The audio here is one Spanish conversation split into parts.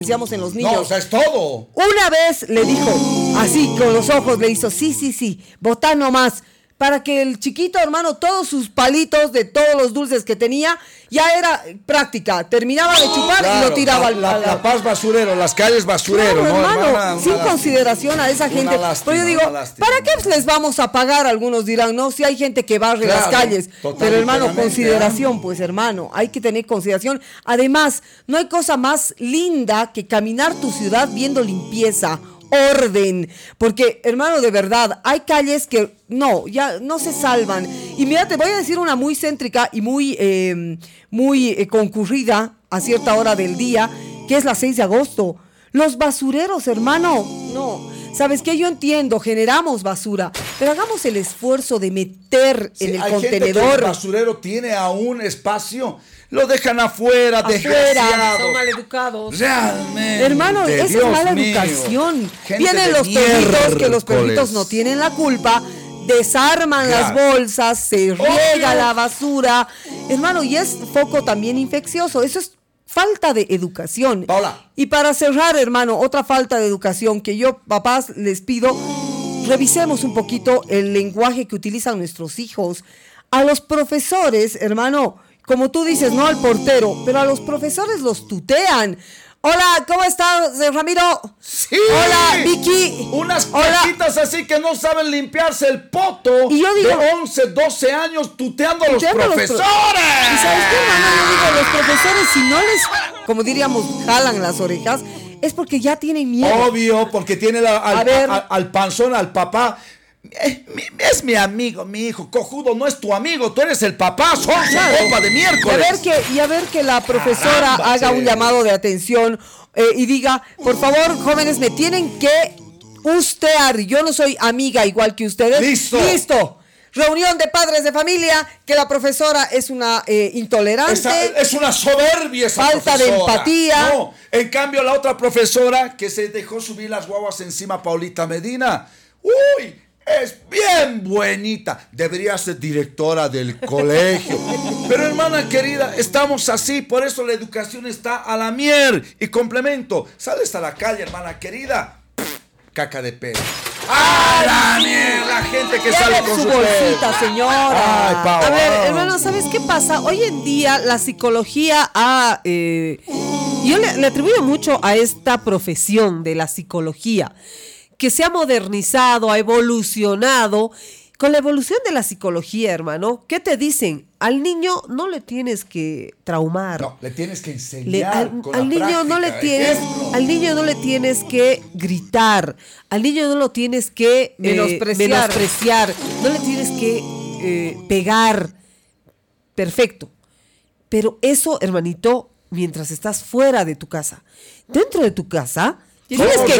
en los niños. No, o sea, es todo. Una vez le dijo, así con los ojos le hizo, sí, botá nomás. Para que el chiquito, hermano, todos sus palitos de todos los dulces que tenía, ya era práctica. Terminaba de chupar y lo tiraba al... La paz basurero, las calles basurero, claro, ¿no, hermano? Sin consideración a esa gente. Pero yo digo, ¿para qué les vamos a pagar? Algunos dirán, no, si hay gente que barre las calles. Pero, hermano, consideración, pues, hermano, hay que tener consideración. Además, no hay cosa más linda que caminar tu ciudad viendo limpieza, orden, porque, hermano, de verdad, hay calles que ya no se salvan. Y mira, te voy a decir una muy céntrica y muy concurrida a cierta hora del día, que es la 6 de agosto. Los basureros, hermano, no. ¿Sabes qué? Yo entiendo, generamos basura, pero hagamos el esfuerzo de meter en el contenedor. Gente que el basurero tiene aún espacio, lo dejan afuera, desgraciado. Son maleducados. Realmente. Hermano, esa es mala educación. Vienen los perritos, que los perritos no tienen la culpa, desarman las bolsas, se riega la basura. Hermano, y es foco también infeccioso. Eso es falta de educación. Paola. Y para cerrar, hermano, otra falta de educación que yo, papás, les pido, revisemos un poquito el lenguaje que utilizan nuestros hijos. A los profesores, hermano, como tú dices, no al portero, pero a los profesores los tutean. Hola, ¿cómo estás, Ramiro? Sí. Hola, Vicky. Unas cajitas así que no saben limpiarse el poto. Y yo digo, de 11, 12 años tuteando a los profesores. ¿Y sabes qué, hermano? Yo digo, los profesores, si no les, como diríamos, jalan las orejas, es porque ya tienen miedo. Obvio, porque tiene al panzón, al papá. Es mi amigo, mi hijo. Cojudo, no es tu amigo, tú eres el papá. Son copa de miércoles. Y a ver que la profesora haga un llamado de atención y diga, por favor, jóvenes, me tienen que ustear. Yo no soy amiga igual que ustedes. Listo. Reunión de padres de familia, que la profesora es una intolerante. Es una soberbia esa falta profesora. De empatía. No, en cambio la otra profesora que se dejó subir las guaguas encima, Paulita Medina. ¡Uy! Es bien buenita. Debería ser directora del colegio. Pero, hermana querida, estamos así. Por eso la educación está a la mier. Y complemento, sales a la calle, hermana querida, caca de pelo. ¡Ah, la mierda! La gente que sale con su bolsita, señora. Ay, Pau, a ver, hermano, ¿sabes qué pasa? Hoy en día la psicología yo le atribuyo mucho a esta profesión de la psicología, que se ha modernizado, ha evolucionado. Con la evolución de la psicología, hermano, ¿qué te dicen? Al niño no le tienes que traumar. No, le tienes que enseñar al niño no le tienes que gritar. Al niño no lo tienes que menospreciar. No le tienes que pegar. Perfecto. Pero eso, hermanito, mientras estás fuera de tu casa. Dentro de tu casa, tienes que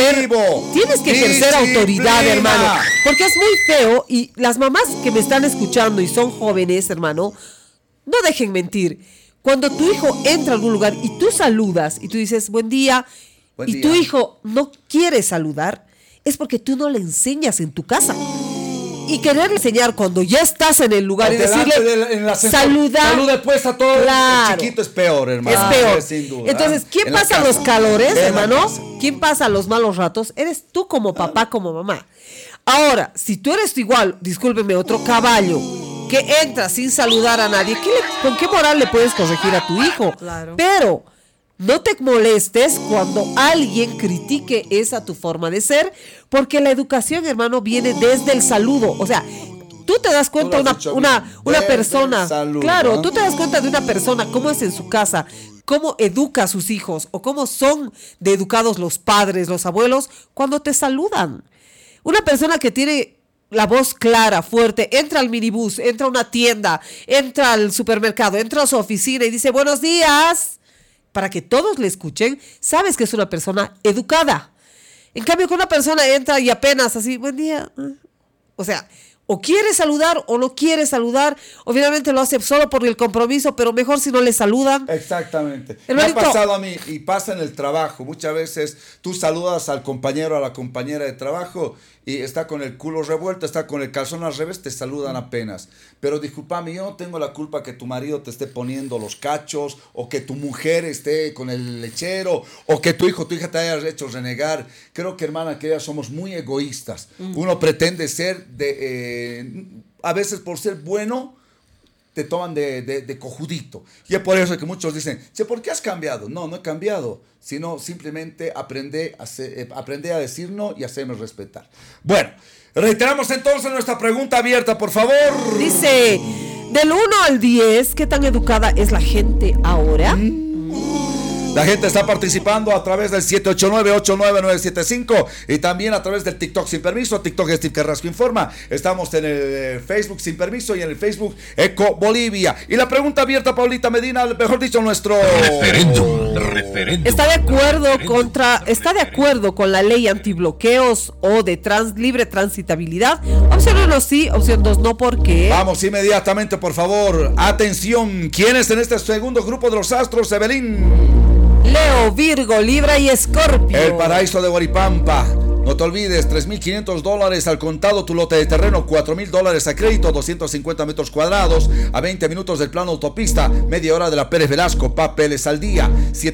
ejercer autoridad, hermano, porque es muy feo. Y las mamás que me están escuchando y son jóvenes, hermano, no dejen mentir. Cuando tu hijo entra a algún lugar y tú saludas y tú dices buen día, tu hijo no quiere saludar, es porque tú no le enseñas en tu casa. Y querer enseñar cuando ya estás en el lugar y decirle saluda pues a todo. Claro. El chiquito es peor, hermano. Es peor. Sin duda. Entonces, ¿quién pasa los calores, hermano? ¿Quién pasa los malos ratos? Eres tú como papá, como mamá. Ahora, si tú eres igual, discúlpeme, otro caballo que entra sin saludar a nadie, ¿con qué moral le puedes corregir a tu hijo? Claro. Pero no te molestes cuando alguien critique esa tu forma de ser, porque la educación, hermano, viene desde el saludo. O sea, tú te das cuenta una persona, claro, tú te das cuenta de una persona cómo es en su casa, cómo educa a sus hijos o cómo son de educados los padres, los abuelos, cuando te saludan. Una persona que tiene la voz clara, fuerte, entra al minibús, entra a una tienda, entra al supermercado, entra a su oficina y dice buenos días, para que todos le escuchen, sabes que es una persona educada. En cambio, que una persona entra y apenas así, buen día. O sea, o quiere saludar o no quiere saludar, o finalmente lo hace solo por el compromiso, pero mejor si no le saludan. Exactamente. Hermanito, me ha pasado a mí y pasa en el trabajo. Muchas veces tú saludas al compañero, a la compañera de trabajo y está con el culo revuelto, está con el calzón al revés, te saludan apenas. Pero discúlpame, yo no tengo la culpa que tu marido te esté poniendo los cachos, o que tu mujer esté con el lechero, o que tu hijo, tu hija te haya hecho renegar. Creo que, hermana querida, somos muy egoístas. Uno pretende ser a veces por ser bueno, te toman de cojudito. Y es por eso que muchos dicen, che, ¿por qué has cambiado? No, no he cambiado, sino simplemente aprendí a decir no y hacerme respetar. Bueno, reiteramos entonces nuestra pregunta abierta, por favor. Dice, del 1 al 10, ¿qué tan educada es la gente ahora? La gente está participando a través del 789-89975 y también a través del TikTok Sin Permiso. TikTok es Steve Carrasco Informa. Estamos en el Facebook Sin Permiso y en el Facebook Eco Bolivia. Y la pregunta abierta, Paulita Medina, mejor dicho, nuestro referéndum. ¿Está de acuerdo con la ley antibloqueos o de libre transitabilidad? Opción 1 sí, opción 2 no, ¿por qué? Vamos inmediatamente, por favor. Atención, ¿quiénes en este segundo grupo de los astros, Evelyn? Leo, Virgo, Libra y Escorpio. El paraíso de Guaripampa. No te olvides, $3,500 al contado tu lote de terreno, $4,000 a crédito, 250 metros cuadrados, a 20 minutos del plano autopista, media hora de la Pérez Velasco, papeles al día,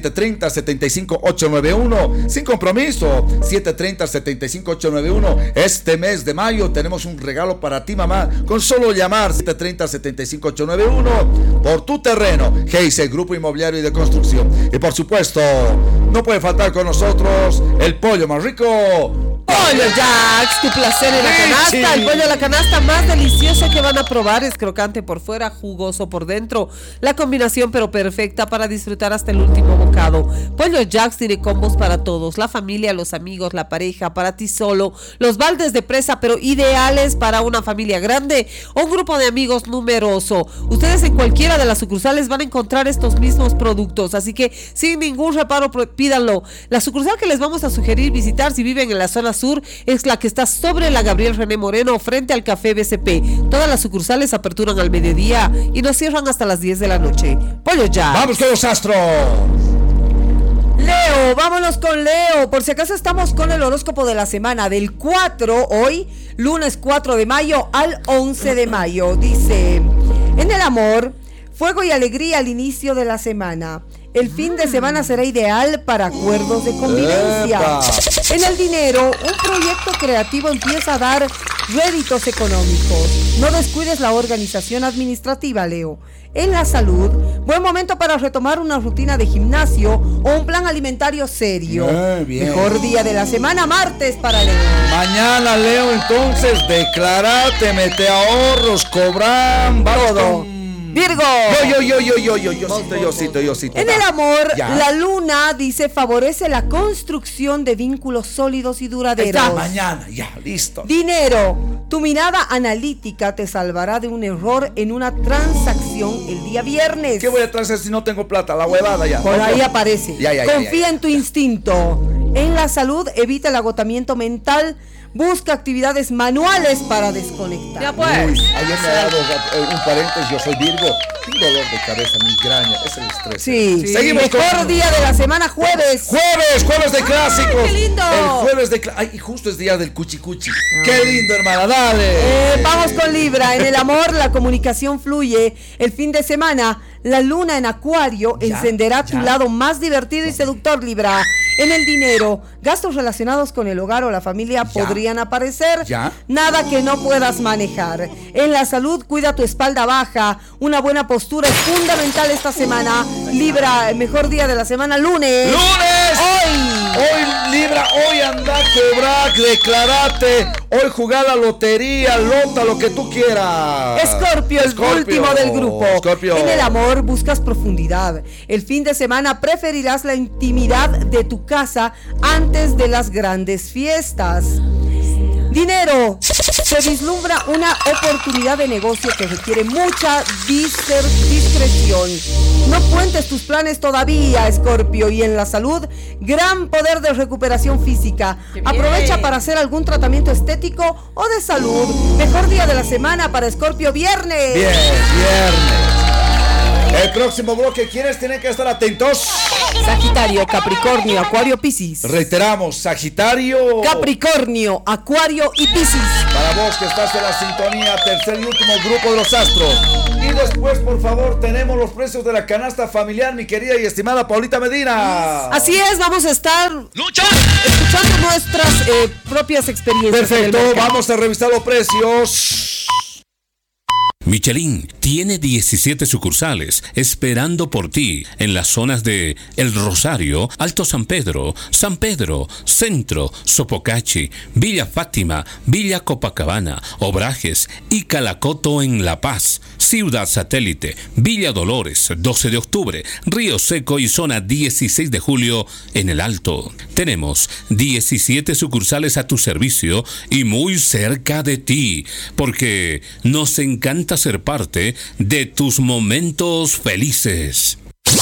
730-75891, sin compromiso, 730-75891. Este mes de mayo tenemos un regalo para ti, mamá, con solo llamar 730-75891 por tu terreno. Geise, Grupo Inmobiliario y de Construcción. Y por supuesto, no puede faltar con nosotros el pollo más rico. Pollo Jacks, tu placer en la canasta. El pollo a la canasta más delicioso que van a probar. Es crocante por fuera, jugoso por dentro. La combinación pero perfecta para disfrutar hasta el último bocado. Pollo Jacks tiene combos para todos: la familia, los amigos, la pareja, para ti solo. Los baldes de presa, pero ideales para una familia grande o un grupo de amigos numeroso. Ustedes en cualquiera de las sucursales van a encontrar estos mismos productos, así que sin ningún reparo pídanlo. La sucursal que les vamos a sugerir visitar si viven en la zona sur es la que está sobre la Gabriel René Moreno, frente al Café BCP. Todas las sucursales aperturan al mediodía y nos cierran hasta las 10 de la noche. Pollo ya. Vamos con los astros. Leo, vámonos con Leo. Por si acaso estamos con el horóscopo de la semana del 4, hoy, lunes 4 de mayo al 11 de mayo. Dice, en el amor, fuego y alegría al inicio de la semana. El fin de semana será ideal para acuerdos de convivencia. ¡Epa! En el dinero, un proyecto creativo empieza a dar réditos económicos. No descuides la organización administrativa, Leo. En la salud, buen momento para retomar una rutina de gimnasio o un plan alimentario serio. Bien. Mejor día de la semana, martes para Leo. Mañana, Leo, entonces, declarate, mete ahorros, cobran, todo. Virgo. Yo. En el amor, Ya. la luna, dice, favorece la construcción de vínculos sólidos y duraderos. Está mañana, ya, listo. Dinero, tu mirada analítica te salvará de un error en una transacción el día viernes. ¿Qué voy a traer si no tengo plata? La huevada ya. Por ahí aparece. Confía en tu instinto. En la salud, evita el agotamiento mental. Busca actividades manuales para desconectar. Ya pues. Ayer me ha dado un paréntesis, yo soy Virgo. Un dolor de cabeza, migraña, es el estrés. Sí. Seguimos Mejor con... día de la semana, jueves. Jueves de clásicos. ¡Qué lindo! El jueves de clásicos. Ay, y justo es día del cuchicuchi. Qué lindo, hermana, dale. Vamos con Libra. En el amor, la comunicación fluye. El fin de semana, la luna en Acuario encenderá tu lado más divertido y seductor, Libra. En el dinero, gastos relacionados con el hogar o la familia podrían aparecer. Nada que no puedas manejar. En la salud, cuida tu espalda baja. Una buena postura es fundamental esta semana. Libra, el mejor día de la semana, lunes. Hoy, Libra, hoy anda a cobrar, declarate. Hoy jugar la lotería, lota, lo que tú quieras. Escorpio, el último del grupo. Escorpio. En el amor buscas profundidad. El fin de semana preferirás la intimidad de tu casa antes de las grandes fiestas. Dinero, se vislumbra una oportunidad de negocio que requiere mucha discreción. No cuentes tus planes todavía, Escorpio, y en la salud, gran poder de recuperación física. Aprovecha para hacer algún tratamiento estético o de salud. Mejor día de la semana para Escorpio, viernes. Bien, viernes. El próximo bloque, ¿quiénes tienen que estar atentos? Sagitario, Capricornio, Acuario, Piscis. Reiteramos, Sagitario, Capricornio, Acuario y Piscis. Para vos que estás en la sintonía, tercer y último grupo de los astros. Y después, por favor, tenemos los precios de la canasta familiar, mi querida y estimada Paulita Medina. Así es, vamos a estar escuchando nuestras propias experiencias. Perfecto, vamos a revisar los precios. Michelin tiene 17 sucursales esperando por ti en las zonas de El Rosario, Alto San Pedro, Centro, Sopocachi, Villa Fátima, Villa Copacabana, Obrajes y Calacoto en La Paz, Ciudad Satélite, Villa Dolores, 12 de octubre, Río Seco y zona 16 de julio en El Alto. Tenemos 17 sucursales a tu servicio y muy cerca de ti, porque nos encanta ser parte de tus momentos felices.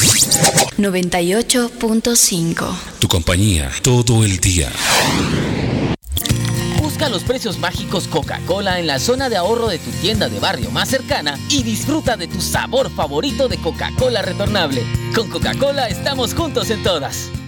98.5. Tu compañía todo el día. Busca los precios mágicos Coca-Cola en la zona de ahorro de tu tienda de barrio más cercana y disfruta de tu sabor favorito de Coca-Cola retornable. Con Coca-Cola estamos juntos en todas.